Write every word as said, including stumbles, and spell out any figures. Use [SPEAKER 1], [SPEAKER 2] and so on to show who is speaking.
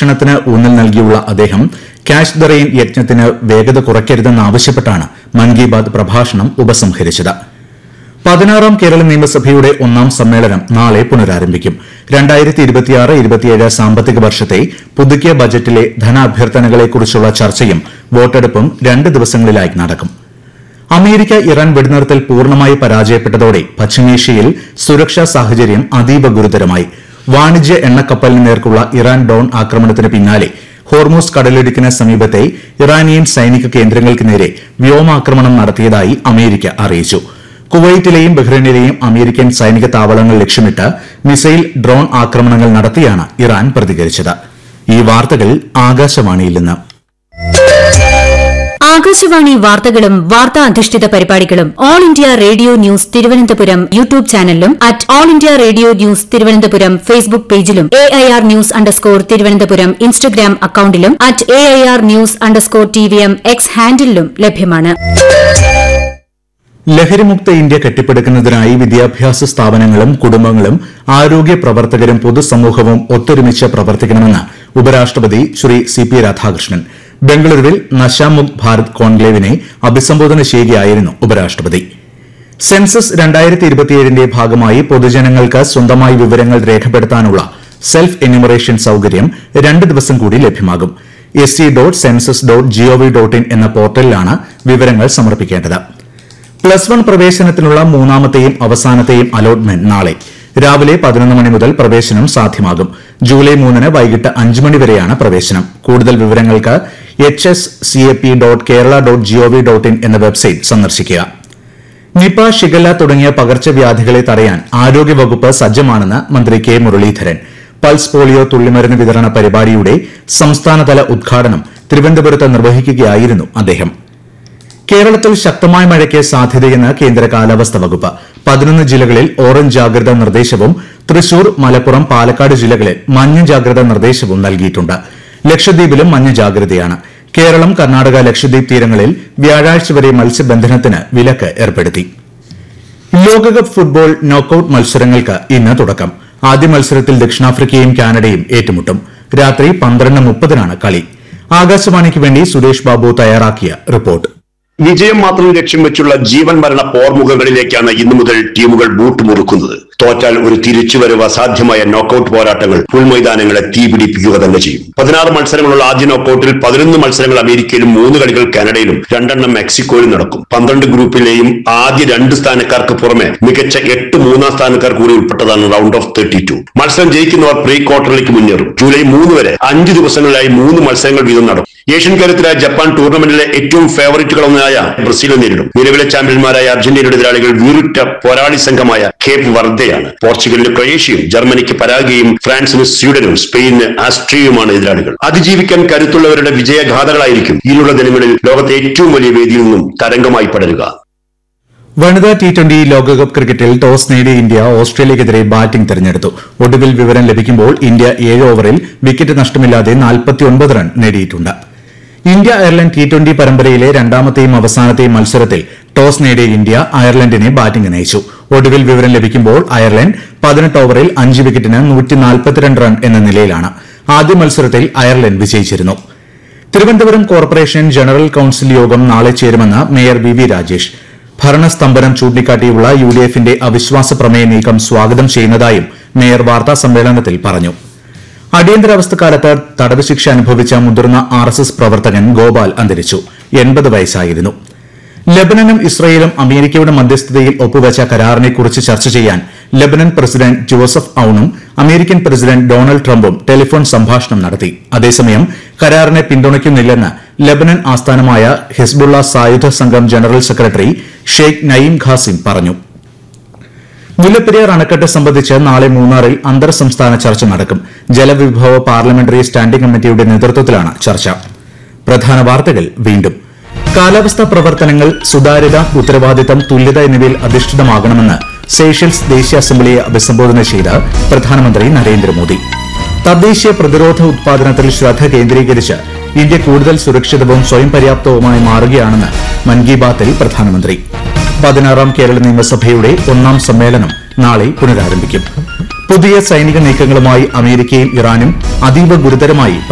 [SPEAKER 1] സംരക്ഷണത്തിന് ഊന്നൽ നൽകിയുള്ള അദ്ദേഹം ക്യാച്ച് ദ റെയിൻ യജ്ഞത്തിന് വേഗത കുറയ്ക്കരുതെന്നാവശ്യപ്പെട്ടാണ് മൻ കി ബാത് പ്രഭാഷണം ഉപസംഹരിച്ചത്. പതിനാറാം കേരള നിയമസഭയുടെ ഒന്നാം സമ്മേളനം നാളെ പുനരാരംഭിക്കും. രണ്ടായിരത്തി ഇരുപത്തിയാറ് ഇരുപത്തിയേഴ് സാമ്പത്തിക വർഷത്തെ പുതുക്കിയ ബജറ്റിലെ ധനാഭ്യർത്ഥനകളെക്കുറിച്ചുള്ള ചർച്ചയും വോട്ടെടുപ്പും രണ്ട് ദിവസങ്ങളിലായി നടക്കും. അമേരിക്ക ഇറാൻ വെടിനിർത്തൽ പൂർണ്ണമായി പരാജയപ്പെട്ടതോടെ പശ്ചിമേഷ്യയിൽ സുരക്ഷാ സാഹചര്യം അതീവ ഗുരുതരമായി. വാണിജ്യ എണ്ണക്കപ്പലിന് നേർക്കുള്ള ഇറാൻ ഡ്രോൺ ആക്രമണത്തിന് പിന്നാലെ ഹോർമൂസ് കടലിടുക്കിന് സമീപത്തെ ഇറാനിയൻ സൈനിക കേന്ദ്രങ്ങൾക്ക് നേരെ വ്യോമാക്രമണം നടത്തിയതായി അമേരിക്ക അറിയിച്ചു. കുവൈറ്റിലെയും ബഹ്റൈനിലെയും അമേരിക്കൻ സൈനിക താവളങ്ങൾ ലക്ഷ്യമിട്ട് മിസൈൽ ഡ്രോൺ ആക്രമണങ്ങൾ നടത്തിയാണ് ഇറാൻ പ്രതികരിച്ചത്. ഈ വാർത്തകൾ ആകാശവാണിയിൽ നിന്ന്.
[SPEAKER 2] ആകാശവാണി വാർത്തകളും വാർത്താ അധിഷ്ഠിത പരിപാടികളും all India radio news Thiruvananthapuram YouTube ചാനലിലും at all India radio news Thiruvananthapuram Facebook പേജിലും A I R news underscore Thiruvananthapuram Instagram അക്കൌണ്ടിലും at A I R news underscore T V M X ഹാൻഡിലും ലഭ്യമാണ്.
[SPEAKER 1] ലഹരിമുക്ത ഇന്ത്യ കെട്ടിപ്പടുക്കുന്നതിനായി വിദ്യാഭ്യാസ സ്ഥാപനങ്ങളും കുടുംബങ്ങളും ആരോഗ്യ പ്രവർത്തകരും പൊതുസമൂഹവും ഒത്തൊരുമിച്ച് പ്രവർത്തിക്കണമെന്ന് ഉപരാഷ്ട്രപതി ശ്രീ സി പി രാധാകൃഷ്ണൻ ബംഗളൂരുവിൽ നശാമുക്ത് ഭാരത് കോൺക്ലേവിനെ അഭിസംബോധന ചെയ്യുകയായിരുന്നു ഉപരാഷ്ട്രപതി. സെൻസസ് രണ്ടായിരത്തി ഇരുപത്തിയേഴിന്റെ ഭാഗമായി പൊതുജനങ്ങൾക്ക് സ്വന്തമായി വിവരങ്ങൾ രേഖപ്പെടുത്താനുള്ള സെൽഫ് എന്യൂമറേഷൻ സൌകര്യം രണ്ട് ദിവസം കൂടി ലഭ്യമാകും. S C dot census dot G O V dot in എന്ന പോർട്ടലിലാണ് വിവരങ്ങൾ സമർപ്പിക്കേണ്ടത്. പ്ലസ് വൺ പ്രവേശനത്തിനുള്ള മൂന്നാമത്തെയും അവസാനത്തെയും അലോട്ട്മെന്റ് നാളെ രാവിലെ പതിനൊന്ന് മണി മുതൽ പ്രവേശനം സാധ്യമാകും. ജൂലൈ മൂന്നിന് വൈകിട്ട് അഞ്ച് മണി വരെയാണ് പ്രവേശനം. കൂടുതൽ വിവരങ്ങൾക്ക് H S C A P dot Kerala dot G O V dot in എന്ന വെബ്സൈറ്റ് സന്ദർശിക്കുക. നിപ, ഷിഗല്ല തുടങ്ങിയ പകർച്ചവ്യാധികളെ തടയാൻ ആരോഗ്യവകുപ്പ് സജ്ജമാണെന്ന് മന്ത്രി കെ മുരളീധരൻ. പൾസ് പോളിയോ തുള്ളിമരുന്ന് വിതരണ പരിപാടിയുടെ സംസ്ഥാനതല ഉദ്ഘാടനം തിരുവനന്തപുരത്ത് നിർവഹിക്കുകയായിരുന്നു അദ്ദേഹം. കേരളത്തിൽ ശക്തമായ മഴയ്ക്ക് സാധ്യതയെന്ന് കേന്ദ്ര കാലാവസ്ഥാ വകുപ്പ്. പതിനൊന്ന് ജില്ലകളിൽ ഓറഞ്ച് ജാഗ്രതാ നിർദ്ദേശവും തൃശൂർ, മലപ്പുറം, പാലക്കാട് ജില്ലകളിൽ മഞ്ഞ ജാഗ്രതാ നിർദ്ദേശവും നൽകിയിട്ടുണ്ട്. ലക്ഷദ്വീപിലും മഞ്ഞ ജാഗ്രതയാണ്. കേരളം, കർണാടക, ലക്ഷദ്വീപ് തീരങ്ങളിൽ വ്യാഴാഴ്ച വരെ മത്സ്യബന്ധനത്തിന് വിലക്ക് ഏർപ്പെടുത്തി. ലോകകപ്പ് ഫുട്ബോൾ നോക്കൌട്ട് മത്സരങ്ങൾക്ക് ഇന്ന് തുടക്കം. ആദ്യ മത്സരത്തിൽ ദക്ഷിണാഫ്രിക്കയും കാനഡയും ഏറ്റുമുട്ടും. രാത്രി പന്ത്രണ്ട് മുപ്പതിനാണ് കളി. ആകാശവാണിക്ക് വേണ്ടി സുരേഷ് ബാബു തയ്യാറാക്കിയ റിപ്പോർട്ട്.
[SPEAKER 3] വിജയം മാത്രം ലക്ഷ്യം വെച്ചുള്ള ജീവൻ മരണ പോർമുഖങ്ങളിലേക്കാണ് ഇന്നു മുതൽ ടീമുകൾ ബൂട്ടുമുറുക്കുന്നത്. തോറ്റാൽ ഒരു തിരിച്ചുവരവ് അസാധ്യമായ നോക്കൌട്ട് പോരാട്ടങ്ങൾ പുൽമൈതാനങ്ങളെ തീപിടിപ്പിക്കുക തന്നെ ചെയ്യും. പതിനാറ് മത്സരങ്ങളുള്ള ആദ്യ നോക്കൌട്ടിൽ പതിനൊന്ന് മത്സരങ്ങൾ അമേരിക്കയിലും മൂന്ന് കളികൾ കാനഡയിലും രണ്ടെണ്ണം മെക്സിക്കോയിലും നടക്കും. പന്ത്രണ്ട് ഗ്രൂപ്പിലെയും ആദ്യ രണ്ട് സ്ഥാനക്കാർക്ക് പുറമെ മികച്ച എട്ട് മൂന്നാം സ്ഥാനക്കാർ കൂടി ഉൾപ്പെട്ടതാണ് റൗണ്ട് ഓഫ് തേർട്ടി ടു. മത്സരം ജയിക്കുന്നവർ പ്രീ ക്വാർട്ടറിലേക്ക് മുന്നേറും. ജൂലൈ മൂന്ന് വരെ അഞ്ച് ദിവസങ്ങളിലായി മൂന്ന് മത്സരങ്ങൾ വീതം നടക്കും. ഏഷ്യൻ കരുത്തരായ ജപ്പാൻ ടൂർണമെന്റിലെ ഏറ്റവും ഫേവറിറ്റുകളൊന്നായ ബ്രസീലിനെ നേരിടും. നിലവിലെ ചാമ്പ്യന്മാരായ അർജന്റീനയുടെ എതിരാളികൾ വീറുറ്റ പോരാളി സംഘമായ കേപ്പ് വർദ്ധയാണ്. പോർച്ചുഗലിന് ക്രൊയേഷ്യയും, ജർമ്മനിക്ക് പരാഗ്വയും, ഫ്രാൻസിന് സ്വീഡനും, സ്പെയിനിന് ആസ്ട്രിയയുമാണ് എതിരാളികൾ. അതിജീവിക്കാൻ കരുത്തുള്ളവരുടെ വിജയഗാഥകളായിരിക്കും ഇനിയുള്ള ദിനങ്ങളിൽ ലോകത്തെ ഏറ്റവും വലിയ വേദിയിൽ നിന്നും തരംഗമായി പടരുക.
[SPEAKER 1] വനിതാ ടി ട്വന്റി ലോകകപ്പ് ക്രിക്കറ്റിൽ ടോസ് നേടിയ ഇന്ത്യ ഓസ്ട്രേലിയക്കെതിരെ ബാറ്റിംഗ് തെരഞ്ഞെടുത്തു. ഒടുവിൽ വിവരം ലഭിക്കുമ്പോൾ ഇന്ത്യ ഏഴ് ഓവറിൽ വിക്കറ്റ് നഷ്ടമില്ലാതെ നാൽപ്പത്തിയൊൻപത് റൺ നേടിയിട്ടുണ്ട്. ഇന്ത്യ അയർലൻഡ് ടി ട്വന്റി പരമ്പരയിലെ രണ്ടാമത്തെയും അവസാനത്തെയും മത്സരത്തിൽ ടോസ് നേടിയ ഇന്ത്യ അയർലൻഡിനെ ബാറ്റിംഗിന് അയച്ചു. ഒടുവിൽ വിവരം ലഭിക്കുമ്പോൾ അയർലൻഡ് പതിനെട്ട് ഓവറിൽ അഞ്ച് വിക്കറ്റിന് നൂറ്റി നാൽപ്പത്തിരണ്ട് റൺ എന്ന നിലയിലാണ്. ആദ്യ മത്സരത്തിൽ അയർലൻഡ് വിജയിച്ചിരുന്നു. തിരുവനന്തപുരം കോർപ്പറേഷൻ ജനറൽ കൌൺസിൽ യോഗം നാളെ ചേരുമെന്ന് mayor V V Rajesh. ഭരണസ്തംഭനം ചൂണ്ടിക്കാട്ടിയുള്ള U D എഫിന്റെ അവിശ്വാസ പ്രമേയ നീക്കം സ്വാഗതം ചെയ്യുന്നതായും മേയർ വാർത്താ സമ്മേളനത്തിൽ പറഞ്ഞു. അടിയന്തരാവസ്ഥക്കാലത്ത് തടവ് ശിക്ഷ അനുഭവിച്ച മുതിർന്ന ആർ എസ് എസ് പ്രവർത്തകൻ ഗോപാൽ അന്തരിച്ചു. എൺപത് വയസ്സായിരുന്നു. ലബനനും ഇസ്രയേലും അമേരിക്കയുടെ മധ്യസ്ഥതയിൽ ഒപ്പുവച്ച കരാറിനെക്കുറിച്ച് ചർച്ച ചെയ്യാൻ Lebanon president Joseph ഔണും American president Donald ട്രംപും ടെലിഫോൺ സംഭാഷണം നടത്തി. അതേസമയം കരാറിനെ പിന്തുണയ്ക്കുന്നില്ലെന്ന് ലബനൻ ആസ്ഥാനമായ ഹിസ്ബുള്ള സായുധ സംഘം general secretary Sheikh Naeem Qasem പറഞ്ഞു. മുല്ലപ്പെരിയാർ അണക്കെട്ട് സംബന്ധിച്ച് നാളെ മൂന്നാറിൽ അന്തർ സംസ്ഥാന ചർച്ച നടക്കും. ജലവിഭവ പാർലമെന്ററി സ്റ്റാൻഡിംഗ് കമ്മിറ്റിയുടെ നേതൃത്വത്തിലാണ് ചർച്ച. പ്രധാന വാർത്തകൾ വീണ്ടും. കാലാവസ്ഥാ പ്രവർത്തനങ്ങൾ സുതാര്യത, ഉത്തരവാദിത്തം, തുല്യത എന്നിവയിൽ അധിഷ്ഠിതമാകണമെന്ന് സേഷൽസ് ദേശീയ അസംബ്ലിയെ അഭിസംബോധന ചെയ്ത് പ്രധാനമന്ത്രി നരേന്ദ്രമോദി. തദ്ദേശീയ പ്രതിരോധ ഉത്പാദനത്തിൽ ശ്രദ്ധ കേന്ദ്രീകരിച്ച് ഇന്ത്യ കൂടുതൽ സുരക്ഷിതവും സ്വയം പര്യാപ്തവുമായി മാറുകയാണെന്ന് മൻ കി ബാത്തിൽ പ്രധാനമന്ത്രി. പതിനാറാം കേരള നിയമസഭയുടെ ഒന്നാം സമ്മേളനം നാളെ പുനരാരംഭിക്കും. പുതിയ സൈനിക നീക്കങ്ങളുമായി അമേരിക്കയും ഇറാനും അതീവ ഗുരുതരമായി